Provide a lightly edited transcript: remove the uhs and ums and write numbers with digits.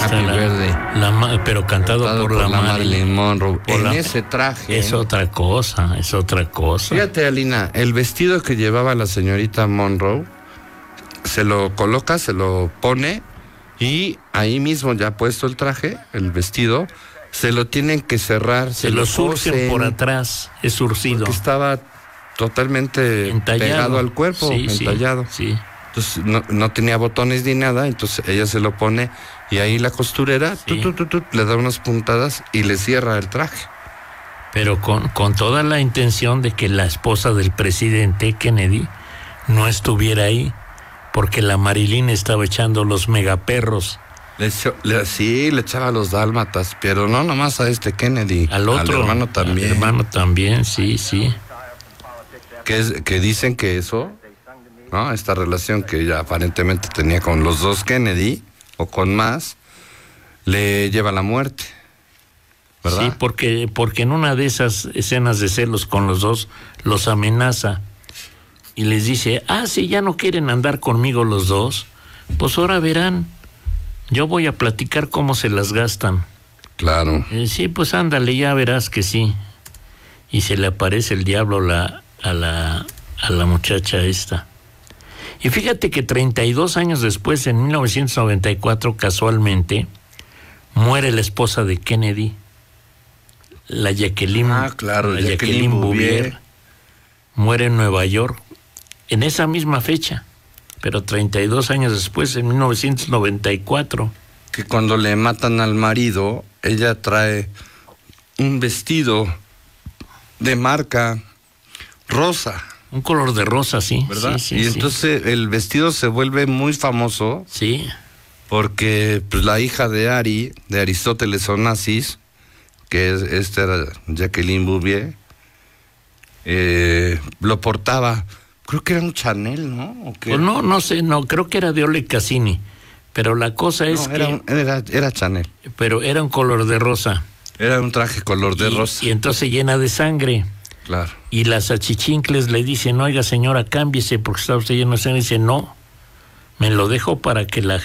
Happy Birthday. Pero cantado por la Marilyn Monroe. Ese traje. Es otra cosa. Fíjate, Alina, el vestido que llevaba la señorita Monroe, se lo coloca, se lo pone, y ahí mismo ya puesto el traje, el vestido, se lo tienen que cerrar. Se lo surcen por atrás, es surcido. Porque estaba totalmente pegado al cuerpo, entallado. Sí. Entonces no tenía botones ni nada, entonces ella se lo pone y ahí la costurera le da unas puntadas y le cierra el traje. Pero con toda la intención de que la esposa del presidente Kennedy no estuviera ahí, porque la Marilyn estaba echando los megaperros. Le echaba los dálmatas, pero no nomás a este Kennedy. Al otro. Al hermano también. Al hermano también, sí. Que dicen que eso, ¿no? Esta relación que ella aparentemente tenía con los dos Kennedy, o con más, le lleva a la muerte, ¿verdad? Sí, porque en una de esas escenas de celos con los dos, los amenaza y les dice, si ya no quieren andar conmigo los dos, pues ahora verán, yo voy a platicar cómo se las gastan. Claro. Sí, pues ándale, ya verás que sí. Y se le aparece el diablo a la muchacha esta. Y fíjate que 32 años después, en 1994, casualmente, muere la esposa de Kennedy, la Jacqueline. Claro, la Jacqueline Bouvier. Muere en Nueva York, en esa misma fecha, pero 32 años después, en 1994. Que cuando le matan al marido, ella trae un vestido de marca rosa. Un color de rosa, sí. ¿Verdad? Sí, y entonces el vestido se vuelve muy famoso. Sí. Porque pues, la hija de Aristóteles Onassis, que esta era Jacqueline Bouvier, lo portaba. Creo que era un Chanel, ¿no? ¿O qué? Pues no sé, creo que era de Ole Cassini. Pero la cosa es era Chanel. Pero era un color de rosa. Era un traje color de rosa. Y entonces llena de sangre. Claro. Y las achichincles le dicen, oiga señora, cámbiese porque está usted lleno de sangre. Y dice, no, me lo dejo para que la